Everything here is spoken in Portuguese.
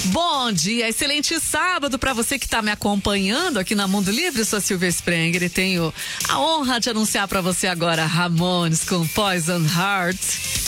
Bom dia, excelente sábado para você que está me acompanhando aqui na Mundo Livre. Eu sou a Silvia Sprenger e tenho a honra de anunciar para você agora Ramones com Poison Heart.